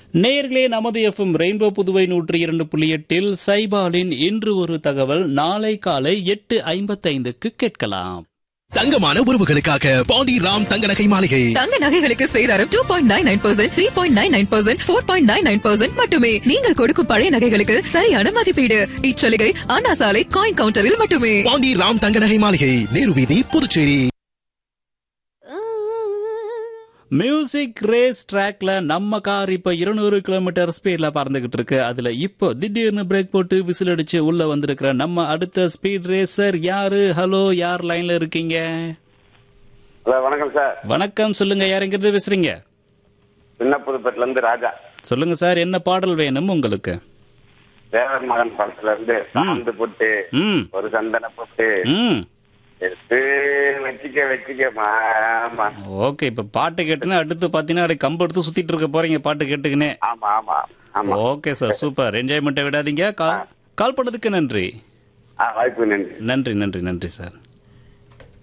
நேயர்களே, நமது FM rainbow Puduvai 102.8 சைபாலின் இன்று ஒரு தகவல் நாளை காலை 8:55க்கு கேட்கலாம். தங்கமான உறவுகளுக்காக பாண்டி ராம் தங்க நகை மாளிகை. தங்க நகைகளுக்கு சேதாரம் 2.99%, 3.99%, 4.99% மட்டுமே. நீங்கள் கொடுக்கும் பழைய நகைகளுக்கு சரியான மதிப்பீடு. இச்சலுகை அண்ணா சாலை காயின் கவுண்டரில் மட்டுமே. பாண்டி ராம் தங்க நகை மாளிகை, நேரு வீதி, புதுச்சேரி. மியூசிக் ரேஸ் ட்ராக்ல நம்ம கார் இப்ப 200 கிலோமீட்டர் ஸ்பீட்ல பறந்துகிட்டு இருக்கு. அதுல இப்போ திடீர்னு பிரேக் போட்டு விசில் அடிச்சு உள்ள வந்திருக்கிற நம்ம அடுத்த ஸ்பீட் ரேசர் யாரு? ஹலோ, யார் லைன்ல இருக்கீங்க? ஹலோ, வணக்கம் சார். வணக்கம், சொல்லுங்க, யார் எங்கிருந்து பேசுறீங்க? சின்ன புதுப்பேட்டில இருந்து ராஜா. சொல்லுங்க சார், என்ன பாடல் வேணும் உங்களுக்கு? தேவர் மகன் படத்துல இருந்து சாந்து போட்டு ஒரு சந்தன போட்டு வச்சுக்கமா. ஓகே, இப்ப பாட்டு கேட்டுன்னு அடுத்து பாத்தீங்கன்னா கம்பு எடுத்து சுத்திட்டு இருக்க போறீங்க பாட்டு கேட்டுக்குன்னு. ஆமா ஆமா ஆமா. Okay sir, super. என்ஜாய்மெண்ட்டை விடாதீங்க. கால் பண்ணதுக்கு நன்றி. வாய்ப்பு நன்றி. நன்றி நன்றி நன்றி சார்.